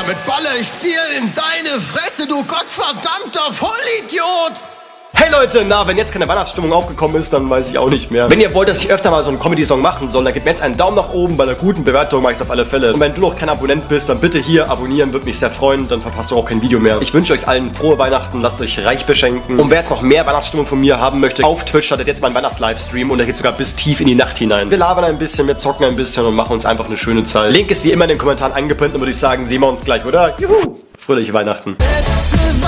damit baller ich dir in deine Fresse, du gottverdammter Vollidiot! Hey Leute, na, wenn jetzt keine Weihnachtsstimmung aufgekommen ist, dann weiß ich auch nicht mehr. Wenn ihr wollt, dass ich öfter mal so einen Comedy-Song machen soll, dann gebt mir jetzt einen Daumen nach oben, bei einer guten Bewertung mache ich es auf alle Fälle. Und wenn du noch kein Abonnent bist, dann bitte hier abonnieren, würde mich sehr freuen, dann verpasst du auch kein Video mehr. Ich wünsche euch allen frohe Weihnachten, lasst euch reich beschenken. Und wer jetzt noch mehr Weihnachtsstimmung von mir haben möchte, auf Twitch startet jetzt mein Weihnachts-Livestream und der geht sogar bis tief in die Nacht hinein. Wir labern ein bisschen, wir zocken ein bisschen und machen uns einfach eine schöne Zeit. Link ist wie immer in den Kommentaren angepinnt und würde ich sagen, sehen wir uns gleich, oder? Juhu! Fröhliche Weihnachten.